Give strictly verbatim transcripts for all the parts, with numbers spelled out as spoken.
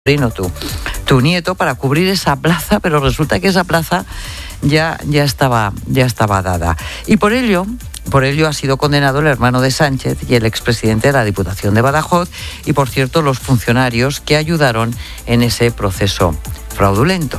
Tu, tu nieto para cubrir esa plaza, pero resulta que esa plaza ya, ya, estaba, ya estaba dada. Y por ello, por ello ha sido condenado el hermano de Sánchez y el expresidente de la Diputación de Badajoz y, por cierto, los funcionarios que ayudaron en ese proceso fraudulento.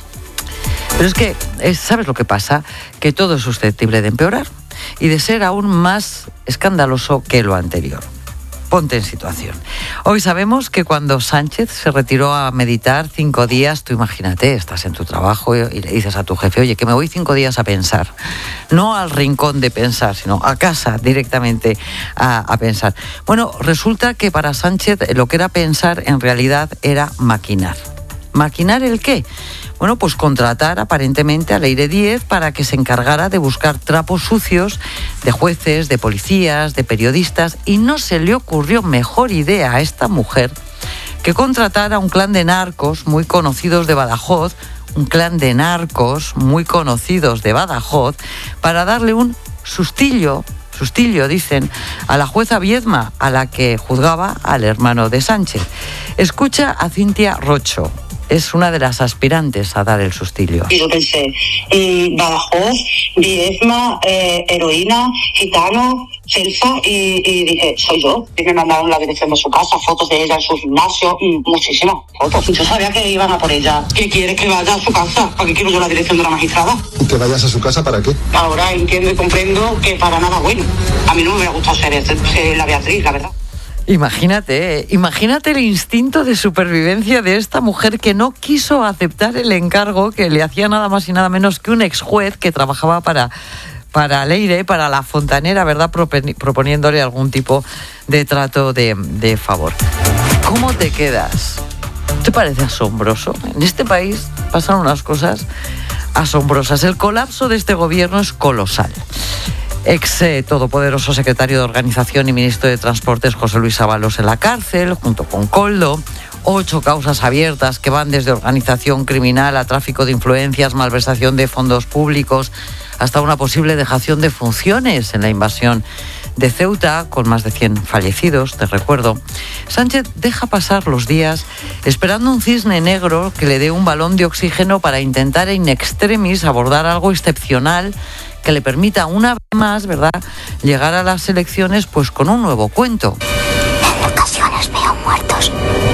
Pero es que, ¿sabes lo que pasa? Que todo es susceptible de empeorar y de ser aún más escandaloso que lo anterior. Ponte en situación. Hoy sabemos que cuando Sánchez se retiró a meditar cinco días, tú imagínate, estás en tu trabajo y le dices a tu jefe, oye, que me voy cinco días a pensar. No al rincón de pensar, sino a casa directamente a, a pensar. Bueno, resulta que para Sánchez lo que era pensar en realidad era maquinar. ¿Maquinar el qué? Bueno, pues contratar aparentemente a Leire Díez para que se encargara de buscar trapos sucios de jueces, de policías, de periodistas, y no se le ocurrió mejor idea a esta mujer que contratar a un clan de narcos muy conocidos de Badajoz, un clan de narcos muy conocidos de Badajoz, para darle un sustillo, sustillo, dicen, a la jueza Viedma, a la que juzgaba al hermano de Sánchez. Escucha a Cintia Rocho. Es una de las aspirantes a dar el sustillo. Y yo pensé, mmm, Badajoz, Viedma, eh, heroína, gitano, Celsa, y, y dije, soy yo. Y me mandaron la dirección de su casa, fotos de ella en su gimnasio, y muchísimas fotos. Yo sabía que iban a por ella. ¿Qué quieres que vaya a su casa? ¿Para qué quiero yo la dirección de la magistrada? ¿Y que vayas a su casa para qué? Ahora entiendo y comprendo que para nada bueno. A mí no me hubiera gustado ser, ser la Beatriz, la verdad. Imagínate, ¿eh? Imagínate el instinto de supervivencia de esta mujer que no quiso aceptar el encargo que le hacía nada más y nada menos que un ex juez que trabajaba para, para Leire, para la fontanera, ¿verdad? Proponiéndole algún tipo de trato de, de favor. ¿Cómo te quedas? ¿Te parece asombroso? En este país pasan unas cosas asombrosas. El colapso de este gobierno es colosal. Ex eh, todopoderoso secretario de Organización y ministro de Transportes José Luis Ábalos en la cárcel, junto con Koldo. Ocho causas abiertas que van desde organización criminal a tráfico de influencias, malversación de fondos públicos, hasta una posible dejación de funciones en la invasión de Ceuta, con más de cien fallecidos, te recuerdo. Sánchez deja pasar los días esperando un cisne negro que le dé un balón de oxígeno para intentar in extremis abordar algo excepcional que le permita una vez más, ¿verdad?, llegar a las elecciones pues con un nuevo cuento. En ocasiones veo muertos.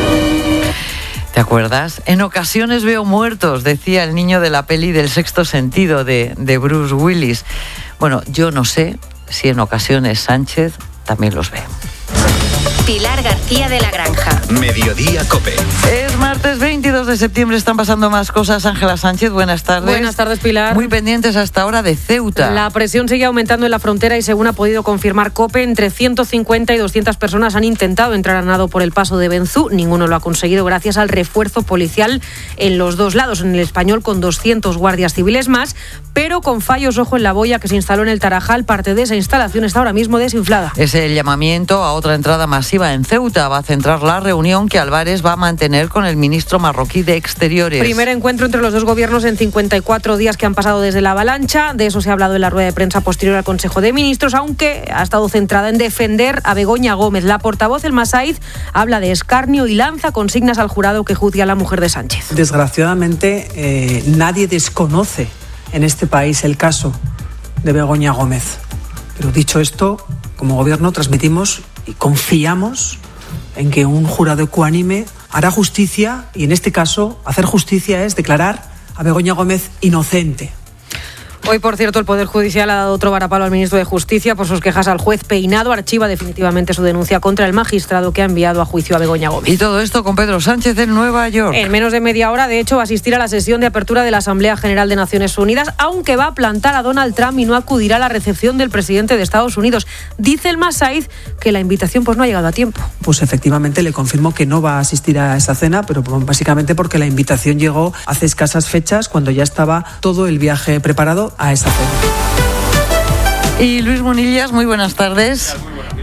¿Te acuerdas? En ocasiones veo muertos, decía el niño de la peli del Sexto Sentido de, de Bruce Willis. Bueno, yo no sé si en ocasiones Sánchez también los ve. Pilar García de la Granja. Mediodía COPE. Es martes veintidós de septiembre, están pasando más cosas. Ángela Sánchez, buenas tardes. Buenas tardes, Pilar. Muy pendientes hasta ahora de Ceuta. La presión sigue aumentando en la frontera y, según ha podido confirmar COPE, entre ciento cincuenta y doscientas personas han intentado entrar a nado por el paso de Benzú. Ninguno lo ha conseguido gracias al refuerzo policial en los dos lados. En el español, con doscientos guardias civiles más, pero con fallos. Ojo en la boya que se instaló en el Tarajal. Parte de esa instalación está ahora mismo desinflada. Es el llamamiento a otra entrada masiva en Ceuta. Va a centrar la reunión que Álvarez va a mantener con el ministro marroquí de Exteriores. Primer encuentro entre los dos gobiernos en cincuenta y cuatro días que han pasado desde la avalancha. De eso se ha hablado en la rueda de prensa posterior al Consejo de Ministros, aunque ha estado centrada en defender a Begoña Gómez. La portavoz, el Masaiz, habla de escarnio y lanza consignas al jurado que juzgue a la mujer de Sánchez. Desgraciadamente, eh, nadie desconoce en este país el caso de Begoña Gómez. Pero dicho esto, como gobierno transmitimos y confiamos en que un jurado ecuánime hará justicia, y en este caso hacer justicia es declarar a Begoña Gómez inocente. Hoy, por cierto, el Poder Judicial ha dado otro varapalo al ministro de Justicia por sus quejas al juez Peinado. Archiva definitivamente su denuncia contra el magistrado que ha enviado a juicio a Begoña Gómez. Y todo esto con Pedro Sánchez en Nueva York. En menos de media hora, de hecho, va a asistir a la sesión de apertura de la Asamblea General de Naciones Unidas, aunque va a plantar a Donald Trump y no acudirá a la recepción del presidente de Estados Unidos. Dice el Masaiz que la invitación pues no ha llegado a tiempo. Pues efectivamente le confirmo que no va a asistir a esa cena, pero básicamente porque la invitación llegó hace escasas fechas, cuando ya estaba todo el viaje preparado a esa cena. Y Luis Munillas, muy buenas tardes.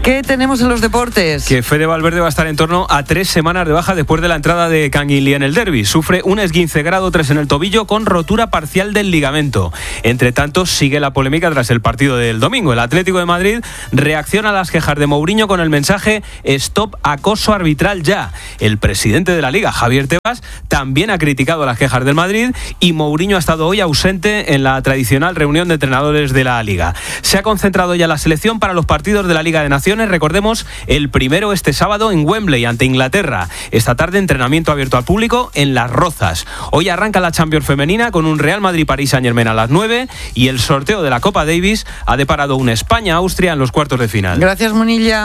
¿Qué tenemos en los deportes? Que Fede Valverde va a estar en torno a tres semanas de baja después de la entrada de Canguilí en el derbi. Sufre un esguince grado tres en el tobillo con rotura parcial del ligamento. Entre tanto, sigue la polémica tras el partido del domingo. El Atlético de Madrid reacciona a las quejas de Mourinho con el mensaje "Stop acoso arbitral ya". El presidente de la Liga, Javier Tebas, también ha criticado las quejas del Madrid y Mourinho ha estado hoy ausente en la tradicional reunión de entrenadores de la Liga. Se ha concentrado ya la selección para los partidos de la Liga de Naciones. Recordemos, el primero este sábado en Wembley ante Inglaterra. Esta tarde entrenamiento abierto al público en Las Rozas. Hoy arranca la Champions femenina con un Real Madrid-París Saint-Germain a las nueve y el sorteo de la Copa Davis ha deparado un España-Austria en los cuartos de final. Gracias, Munilla.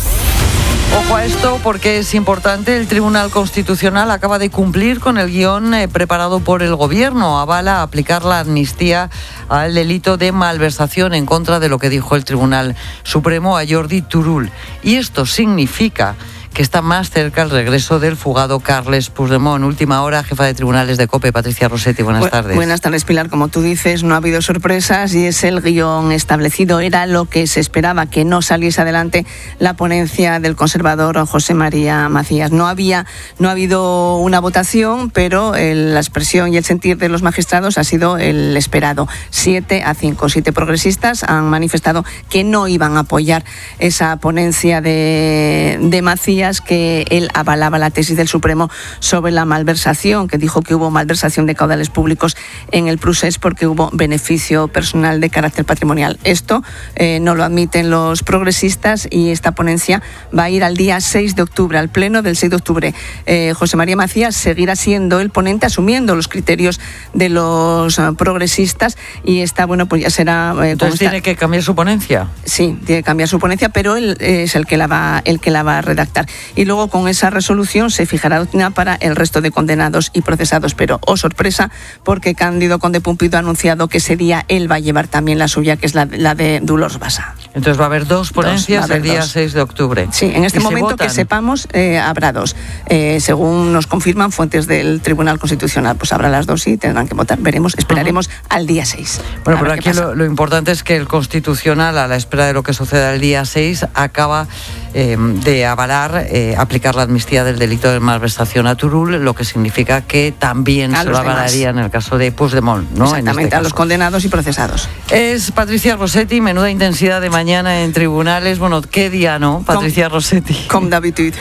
Ojo a esto porque es importante. El Tribunal Constitucional acaba de cumplir con el guión eh, preparado por el Gobierno. Avala aplicar la amnistía al delito de malversación en contra de lo que dijo el Tribunal Supremo a Jordi Turull. Y esto significa que está más cerca el regreso del fugado Carles Puigdemont. Última hora, jefa de tribunales de COPE, Patricia Rossetti. Buenas tardes. Buenas tardes, Pilar. Como tú dices, no ha habido sorpresas y es el guión establecido. Era lo que se esperaba, que no saliese adelante la ponencia del conservador José María Macías. No había, no ha habido una votación, pero el, la expresión y el sentir de los magistrados ha sido el esperado. Siete a cinco. Siete progresistas han manifestado que no iban a apoyar esa ponencia de, de Macías, que él avalaba la tesis del Supremo sobre la malversación, que dijo que hubo malversación de caudales públicos en el Prusés porque hubo beneficio personal de carácter patrimonial. Esto eh, no lo admiten los progresistas y esta ponencia va a ir al día seis de octubre, al pleno del seis de octubre. Eh, José María Macías seguirá siendo el ponente, asumiendo los criterios de los uh, progresistas, y esta, bueno, pues ya será... Eh, Entonces tiene que cambiar su ponencia. Sí, tiene que cambiar su ponencia, pero él es el que la va, el que la va a redactar. Y luego con esa resolución se fijará doctrina para el resto de condenados y procesados. Pero, oh sorpresa, porque Cándido Conde Pumpido ha anunciado que ese día él va a llevar también la suya, que es la, la de Dolors Bassa. Entonces va a haber dos ponencias el día dos. seis de octubre. Sí, en este momento que sepamos eh, habrá dos. Eh, según nos confirman fuentes del Tribunal Constitucional, pues habrá las dos y tendrán que votar. Veremos, esperaremos uh-huh. al día seis. Bueno, pero aquí lo, lo importante es que el Constitucional, a la espera de lo que suceda el día seis, acaba eh, de avalar eh, aplicar la amnistía del delito de malversación a Turull, lo que significa que también a se lo avalaría en el caso de Puigdemont, ¿no? Exactamente, en este a los condenados y procesados. Es Patricia Rossetti, menuda intensidad de mañana en tribunales. Bueno, qué día, ¿no? Patricia com, Rossetti. Comme d'habitude.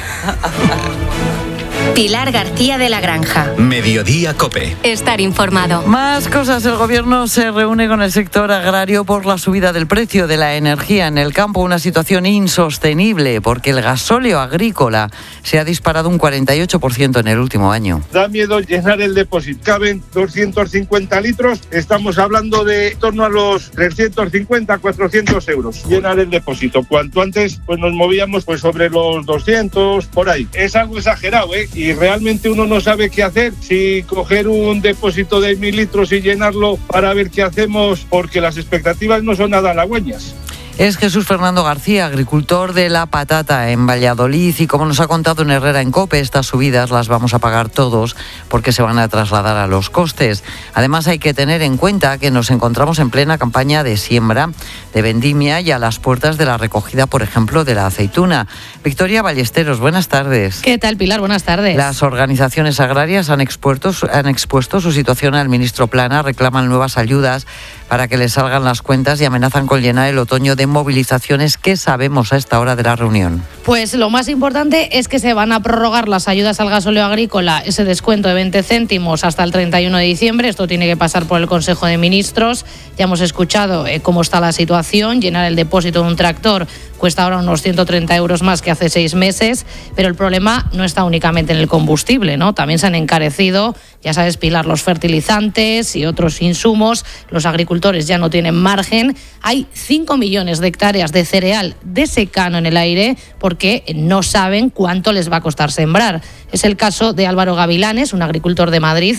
Pilar García de la Granja. Mediodía COPE. Estar informado. Más cosas. El Gobierno se reúne con el sector agrario por la subida del precio de la energía en el campo. Una situación insostenible porque el gasóleo agrícola se ha disparado un cuarenta y ocho por ciento en el último año. Da miedo llenar el depósito. Caben doscientos cincuenta litros. Estamos hablando de en torno a los trescientos cincuenta, cuatrocientos euros. Llenar el depósito. Cuanto antes pues nos movíamos pues sobre los doscientos, por ahí. Es algo exagerado, ¿eh? Y realmente uno no sabe qué hacer, si coger un depósito de mil litros y llenarlo para ver qué hacemos, porque las expectativas no son nada halagüeñas. Es Jesús Fernando García, agricultor de la patata en Valladolid, y como nos ha contado en Herrera en COPE, estas subidas las vamos a pagar todos porque se van a trasladar a los costes. Además hay que tener en cuenta que nos encontramos en plena campaña de siembra, de vendimia y a las puertas de la recogida, por ejemplo, de la aceituna. Victoria Ballesteros, buenas tardes. ¿Qué tal, Pilar? Buenas tardes. Las organizaciones agrarias han expuesto, han expuesto su situación al ministro Plana, reclaman nuevas ayudas para que les salgan las cuentas y amenazan con llenar el otoño de movilizaciones. ¿Qué sabemos a esta hora de la reunión? Pues lo más importante es que se van a prorrogar las ayudas al gasóleo agrícola, ese descuento de veinte céntimos hasta el treinta y uno de diciembre. Esto tiene que pasar por el Consejo de Ministros. Ya hemos escuchado eh, cómo está la situación. Llenar el depósito de un tractor cuesta ahora unos ciento treinta euros más que hace seis meses, pero el problema no está únicamente en el combustible, ¿no? También se han encarecido, ya sabes, Pilar, los fertilizantes y otros insumos. Los agricultores ya no tienen margen. Hay cinco millones de hectáreas de cereal de secano en el aire porque no saben cuánto les va a costar sembrar. Es el caso de Álvaro Gavilanes, un agricultor de Madrid,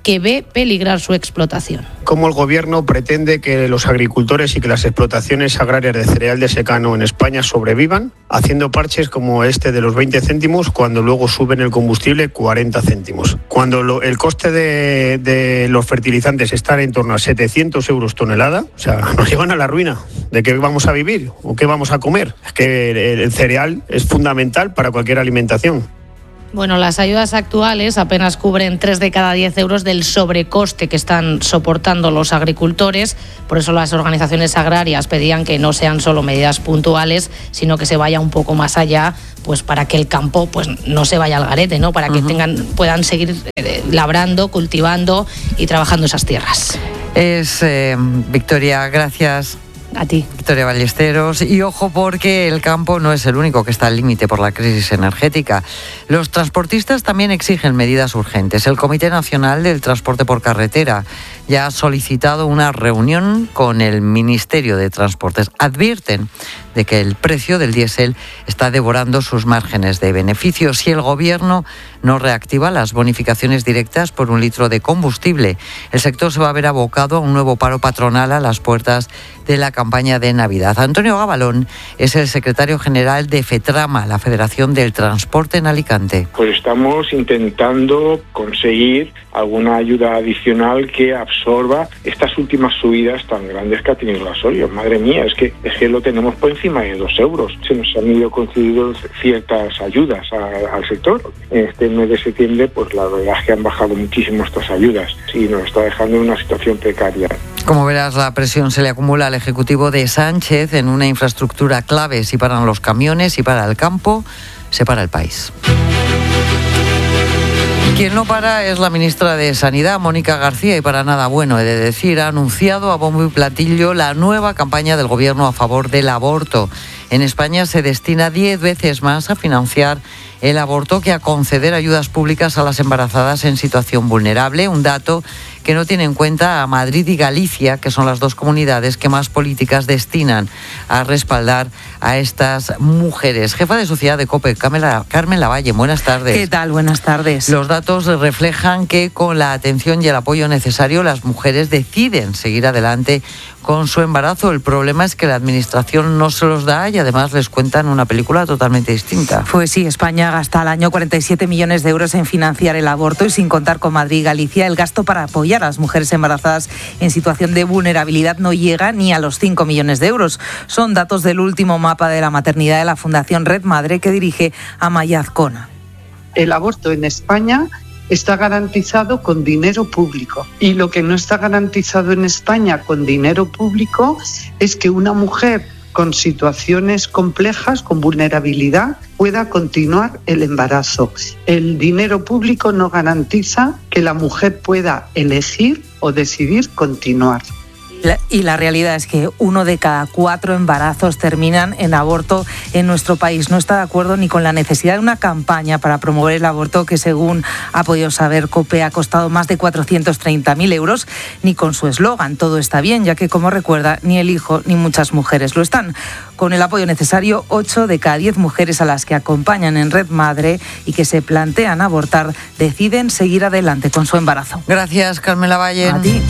que ve peligrar su explotación. ¿Cómo el Gobierno pretende que los agricultores y que las explotaciones agrarias de cereal de secano en España sobrevivan, haciendo parches como este de los veinte céntimos cuando luego suben el combustible cuarenta céntimos? Cuando lo, el coste de, de los fertilizantes está en torno a setecientos euros tonelada, o sea, nos llevan a la ruina. ¿De qué vamos a vivir o qué vamos a comer? Es que el, el cereal es fundamental para cualquier alimentación. Bueno, las ayudas actuales apenas cubren tres de cada diez euros del sobrecoste que están soportando los agricultores. Por eso las organizaciones agrarias pedían que no sean solo medidas puntuales, sino que se vaya un poco más allá, pues para que el campo pues no se vaya al garete, ¿no? Para que uh-huh. tengan, puedan seguir eh, labrando, cultivando y trabajando esas tierras. Es eh, Victoria, gracias. A ti. Victoria Ballesteros. Y ojo, porque el campo no es el único que está al límite por la crisis energética. Los transportistas también exigen medidas urgentes. El Comité Nacional del Transporte por Carretera ya ha solicitado una reunión con el Ministerio de Transportes. Advierten de que el precio del diésel está devorando sus márgenes de beneficio si el Gobierno no reactiva las bonificaciones directas por un litro de combustible. El sector se va a ver abocado a un nuevo paro patronal a las puertas de la campaña de Navidad. Antonio Gabalón es el secretario general de FETRAMA, la Federación del Transporte en Alicante. Pues estamos intentando conseguir alguna ayuda adicional que absorba estas últimas subidas tan grandes que ha tenido el gasolio. Madre mía, es que, es que lo tenemos por encima de dos euros. Se nos han ido concediendo ciertas ayudas a, al sector. En este mes de septiembre, pues la verdad es que han bajado muchísimo estas ayudas y nos está dejando en una situación precaria. Como verás, la presión se le acumula al Ejecutivo de Sánchez en una infraestructura clave. Si paran los camiones y para el campo, se para el país. Quien no para es la ministra de Sanidad, Mónica García, y para nada bueno, he de decir, ha anunciado a bombo y platillo la nueva campaña del Gobierno a favor del aborto. En España se destina diez veces más a financiar el aborto que a conceder ayudas públicas a las embarazadas en situación vulnerable, un dato que no tiene en cuenta a Madrid y Galicia, que son las dos comunidades que más políticas destinan a respaldar a estas mujeres. Jefa de Sociedad de COPE, Carmen Lavalle, buenas tardes. ¿Qué tal? Buenas tardes. Los datos reflejan que con la atención y el apoyo necesario las mujeres deciden seguir adelante con su embarazo. El problema es que la Administración no se los da y además les cuentan una película totalmente distinta. Pues sí, España gasta al año cuarenta y siete millones de euros en financiar el aborto y sin contar con Madrid y Galicia, el gasto para apoyar a las mujeres embarazadas en situación de vulnerabilidad no llega ni a los cinco millones de euros. Son datos del último mapa de la maternidad de la Fundación Red Madre que dirige Amaya Azcona. El aborto en España está garantizado con dinero público y lo que no está garantizado en España con dinero público es que una mujer con situaciones complejas, con vulnerabilidad, pueda continuar el embarazo. El dinero público no garantiza que la mujer pueda elegir o decidir continuar. Y la realidad es que uno de cada cuatro embarazos terminan en aborto en nuestro país. No está de acuerdo ni con la necesidad de una campaña para promover el aborto que, según ha podido saber COPE, ha costado más de cuatrocientos treinta mil euros, ni con su eslogan "todo está bien", ya que, como recuerda, ni el hijo ni muchas mujeres lo están. Con el apoyo necesario, ocho de cada diez mujeres a las que acompañan en Red Madre y que se plantean abortar deciden seguir adelante con su embarazo. Gracias, Carmen Lavalle. A ti.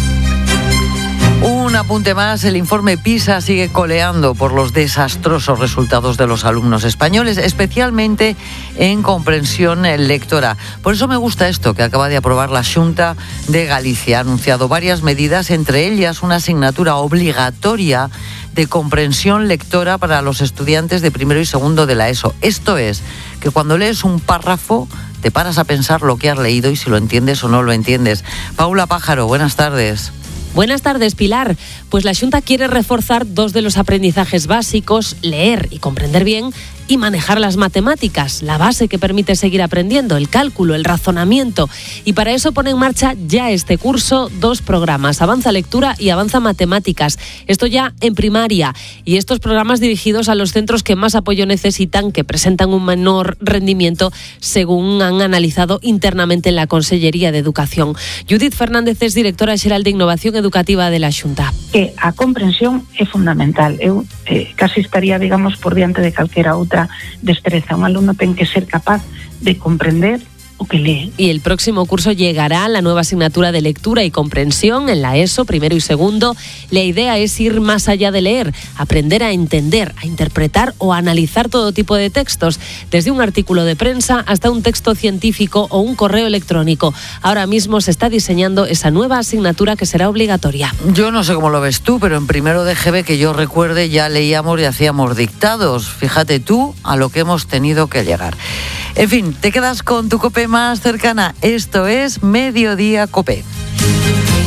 Un apunte más, el informe PISA sigue coleando por los desastrosos resultados de los alumnos españoles, especialmente en comprensión lectora. Por eso me gusta esto que acaba de aprobar la Xunta de Galicia. Ha anunciado varias medidas, entre ellas una asignatura obligatoria de comprensión lectora para los estudiantes de primero y segundo de la ESO. Esto es, que cuando lees un párrafo te paras a pensar lo que has leído y si lo entiendes o no lo entiendes. Paula Pájaro, buenas tardes. Buenas tardes, Pilar. Pues la Xunta quiere reforzar dos de los aprendizajes básicos, leer y comprender bien, y manejar las matemáticas, la base que permite seguir aprendiendo, el cálculo, el razonamiento. Y para eso pone en marcha ya este curso dos programas, Avanza Lectura y Avanza Matemáticas. Esto ya en primaria. Y estos programas dirigidos a los centros que más apoyo necesitan, que presentan un menor rendimiento, según han analizado internamente en la Consellería de Educación. Judith Fernández es directora xeral de Innovación Educativa de la Xunta. Que a comprensión é fundamental. Eu eh, casi estaría, digamos, por diante de calquera outra destreza. Un alumno ten que ser capaz de comprender o que lee. Y el próximo curso llegará la nueva asignatura de lectura y comprensión en la ESO, primero y segundo. La idea es ir más allá de leer, aprender a entender, a interpretar o a analizar todo tipo de textos, desde un artículo de prensa hasta un texto científico o un correo electrónico. Ahora mismo se está diseñando esa nueva asignatura que será obligatoria. Yo no sé cómo lo ves tú, pero en primero de G B, que yo recuerde, ya leíamos y hacíamos dictados. Fíjate tú a lo que hemos tenido que llegar. En fin, te quedas con tu COPE más cercana. Esto es Mediodía COPE.